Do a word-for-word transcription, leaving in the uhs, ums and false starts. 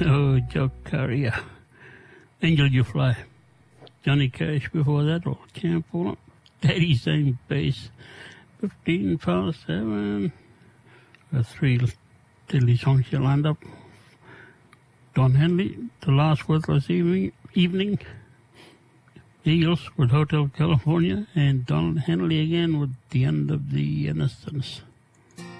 Oh, Joe Carrier. Angel You Fly. Johnny Cash before that, or Can't Pull Up. Daddy Same Bass. fifteen past seven. The three Dilly songs you lined up. Don Henley, The Last Worthless Evening. evening. Eagles with Hotel California. And Don Henley again with The End of the Innocence.